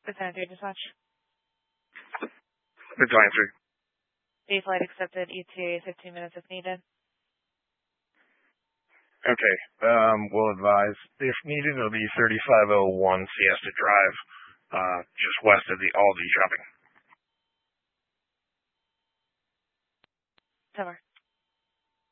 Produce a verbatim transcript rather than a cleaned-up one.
Lieutenant three Dispatch. Lieutenant three. The flight accepted, E T A fifteen minutes if needed. Okay, um, we'll advise. If needed, it'll be thirty-five oh one Siesta Drive, uh, just west of the Aldi shopping. Tower.